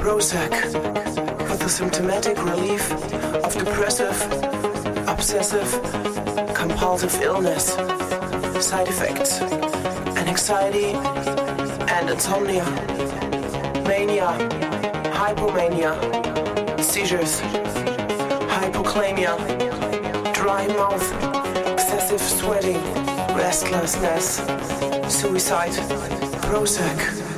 Prozac for the symptomatic relief of depressive, obsessive, compulsive illness, side effects, and anxiety and insomnia, mania, hypomania, seizures, hypokalemia, dry mouth, excessive sweating, restlessness, suicide. Prozac.